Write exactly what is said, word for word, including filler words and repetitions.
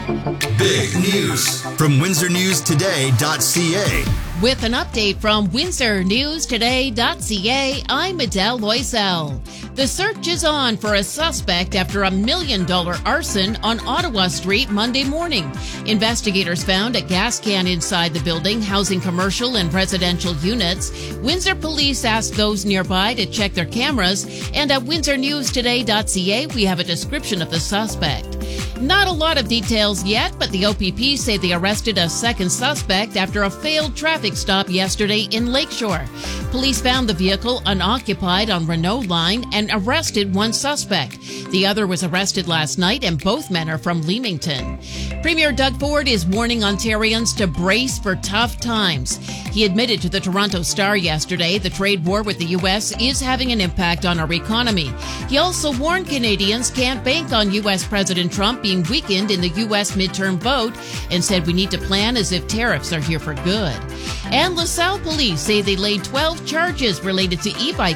Big news from Windsor News Today dot C A. With an update from Windsor News Today dot C A, I'm Adele Loisel. The search is on for a suspect after a million dollar arson on Ottawa Street Monday morning. Investigators found a gas can inside the building housing commercial and residential units. Windsor police asked those nearby to check their cameras, and at Windsor News Today dot C A we have a description of the suspect. Not a lot of details yet, but the O P P say they arrested a second suspect after a failed traffic stop yesterday in Lakeshore. Police found the vehicle unoccupied on Renault Line and arrested one suspect. The other was arrested last night, and both men are from Leamington. Premier Doug Ford is warning Ontarians to brace for tough times. He admitted to the Toronto Star yesterday the trade war with the U S is having an impact on our economy. He also warned Canadians can't bank on U S President Trump being weakened in the U S midterm vote and said we need to plan as if tariffs are here for good. And LaSalle police say they laid twelve charges related to e-bike